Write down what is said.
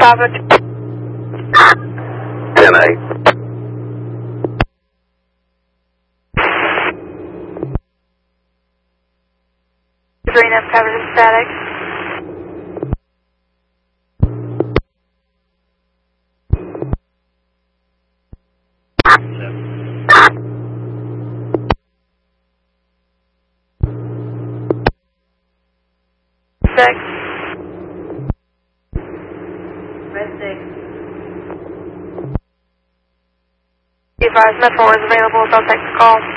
Bravo. 10-8. Green up covered in static. Six. Red 6. Be advised, Metro is available. They'll take the call.